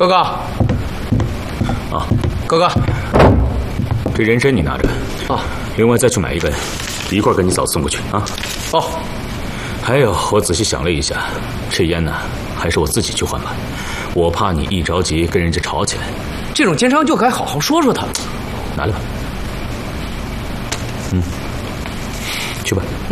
哥哥， 啊， 哥哥， 这人参你拿着。 啊， 另外再去买一根，一块给你嫂子送过去啊。 哦， 还有，我仔细想了一下，这烟呢，还是我自己去换吧。我怕你一着急跟人家吵起来。 这种奸商就该好好说说他。 拿来吧。去吧。